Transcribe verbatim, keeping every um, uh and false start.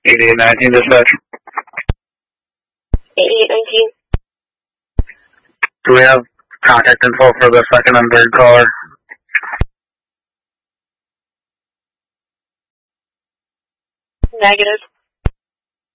eighty-eight nineteen dispatch. eighty-eight nineteen. Do we have contact info for the second and third caller? Negative.